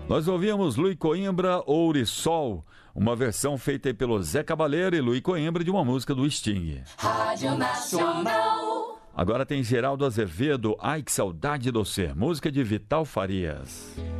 Nós ouvimos Luiz Coimbra, Ouriçol, uma versão feita pelo Zé Cabaleiro e Luiz Coimbra de uma música do Sting. Rádio Nacional. Agora tem Geraldo Azevedo, Ai que Saudade do Ser, música de Vital Farias.